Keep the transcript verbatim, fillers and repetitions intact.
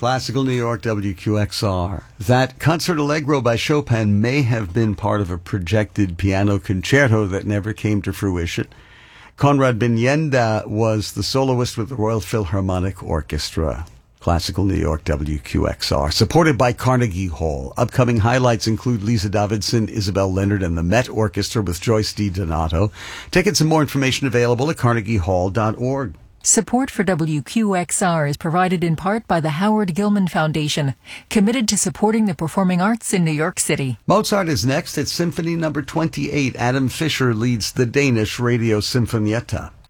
Classical New York, W Q X R. That Concert Allegro by Chopin may have been part of a projected piano concerto that never came to fruition. Conrad Binyenda was the soloist with the Royal Philharmonic Orchestra. Classical New York, W Q X R. Supported by Carnegie Hall. Upcoming highlights include Lisa Davidson, Isabel Leonard, and the Met Orchestra with Joyce DiDonato. Tickets and more information available at carnegie hall dot org. Support for W Q X R is provided in part by the Howard Gilman Foundation, committed to supporting the performing arts in New York City. Mozart is next at Symphony number twenty-eight. Adam Fischer leads the Danish Radio Sinfonietta.